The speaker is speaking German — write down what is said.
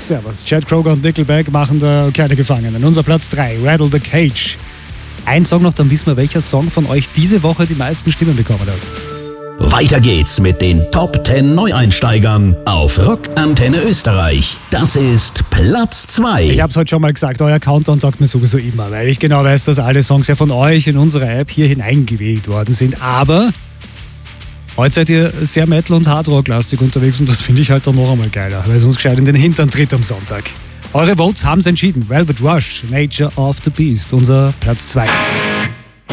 Servus. Chad Kroeger und Nickelback machen da keine Gefangenen. Unser Platz 3, Rattle the Cage. Ein Song noch, dann wissen wir, welcher Song von euch diese Woche die meisten Stimmen bekommen hat. Weiter geht's mit den Top 10 Neueinsteigern auf Rock Antenne Österreich. Das ist Platz 2. Ich hab's heute schon mal gesagt, euer Countdown sagt mir sowieso immer, weil ich genau weiß, dass alle Songs ja von euch in unsere App hier hineingewählt worden sind. Aber heute seid ihr sehr Metal- und Hardrock-lastig unterwegs und das finde ich halt dann noch einmal geiler, weil es uns gescheit in den Hintern tritt am Sonntag. Eure Votes haben's entschieden. Velvet Rush, Nature of the Beast, unser Platz 2.